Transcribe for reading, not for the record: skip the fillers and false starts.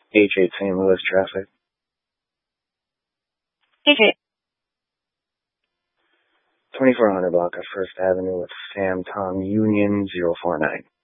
H8 St. Louis traffic. H8. 2400 block of First Avenue with Sam Tom Union 049.